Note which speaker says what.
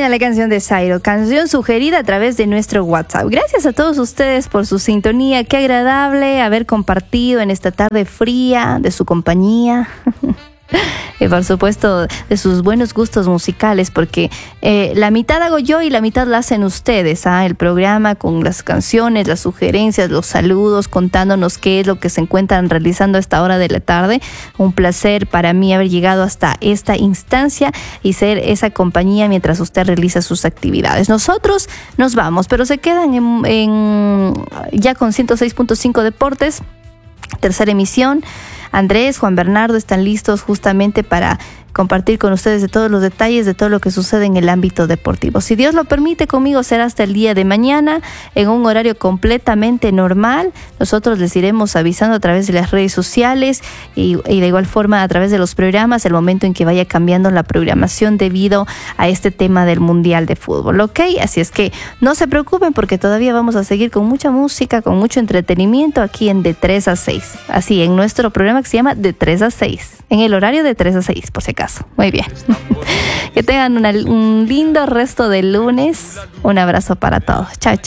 Speaker 1: Divina la canción de Zairo, canción sugerida a través de nuestro WhatsApp. Gracias a todos ustedes por su sintonía. Qué agradable haber compartido en esta tarde fría de su compañía. Y por supuesto de sus buenos gustos musicales, porque la mitad hago yo y la mitad la hacen ustedes, el programa con las canciones, las sugerencias, los saludos, contándonos qué es lo que se encuentran realizando a esta hora de la tarde. Un placer para mí haber llegado hasta esta instancia y ser esa compañía mientras usted realiza sus actividades. Nosotros nos vamos, pero se quedan ya con 106.5 Deportes, tercera emisión. Andrés, Juan Bernardo están listos justamente para compartir con ustedes de todos los detalles de todo lo que sucede en el ámbito deportivo. Si Dios lo permite, conmigo será hasta el día de mañana en un horario completamente normal. Nosotros les iremos avisando a través de las redes sociales y de igual forma a través de los programas el momento en que vaya cambiando la programación debido a este tema del Mundial de Fútbol, ¿ok? Así es que no se preocupen porque todavía vamos a seguir con mucha música, con mucho entretenimiento aquí en De 3 a 6. Así, en nuestro programa que se llama De 3 a 6, en el horario de 3 a 6, por si acaso. Muy bien. Que tengan un lindo resto de lunes. Un abrazo para todos. Chao, chao.